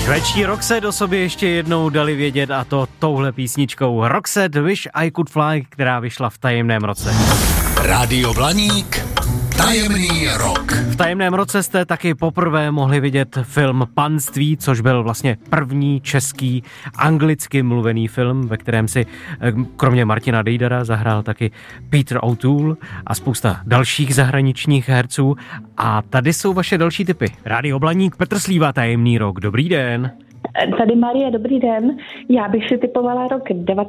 Švédští Roxette o sobě ještě jednou dali vědět, a to touhle písničkou Roxette Wish I Could Fly, která vyšla v tajemném roce. Rádio Blaník, tajemný rok. V tajemném roce jste taky poprvé mohli vidět film Panství, což byl vlastně první český anglicky mluvený film, ve kterém si kromě Martina Dejdara zahrál taky Peter O'Toole a spousta dalších zahraničních herců. A tady jsou vaše další tipy. Rádio Blaník, Petr Slíva, tajemný rok. Dobrý den. Tady Marie, dobrý den. Já bych si typovala rok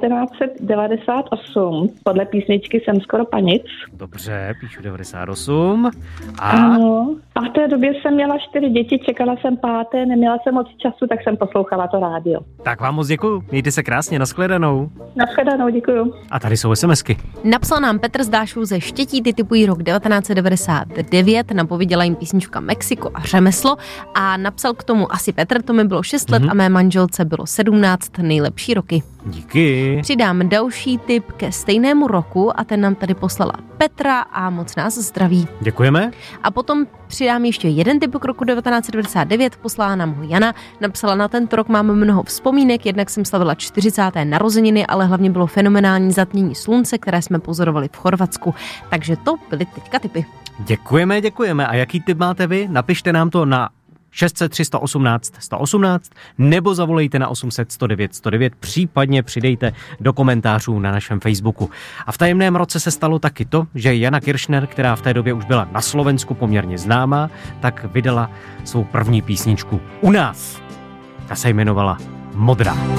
1998. Podle písničky Jsem skoro panic. Dobře, píšu 98. Ano. A v té době jsem měla 4 děti, čekala jsem 5, neměla jsem moc času, tak jsem poslouchala to rádio. Tak vám moc děkuju. Mějte se krásně, nashledanou. Nashledanou, děkuju. A tady jsou SMSky. Napsal nám Petr z Dášů ze Štětí, typují rok 1999, napověděla jim písnička Mexiko a řemeslo a napsal k tomu asi Petr, to mi bylo 6 let a mé manželce bylo 17, nejlepší roky. Díky. Přidám další tip ke stejnému roku a ten nám tady poslala Petra a moc nás zdraví. Děkujeme. A potom přidám ještě jeden tip k roku 1999, poslala nám ho Jana, napsala: na tento rok máme mnoho vzpomínek, jednak jsem slavila 40. narozeniny, ale hlavně bylo fenomenální zatmění slunce, které jsme pozorovali v Chorvatsku. Takže to byly teďka tipy. Děkujeme. A jaký tip máte vy? Napište nám to na 600 318 118 nebo zavolejte na 800 109 109, případně přidejte do komentářů na našem Facebooku. A v tajemném roce se stalo taky to, že Jana Kiršner, která v té době už byla na Slovensku poměrně známá, tak vydala svou první písničku u nás. Ta se jmenovala Modrá.